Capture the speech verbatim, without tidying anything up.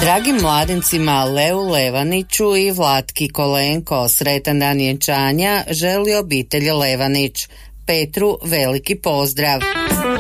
Dragim mladencima Leu Levaniću i Vlatki Kolenko sretan dan vjenčanja želi obitelj Levanić. Petru veliki pozdrav.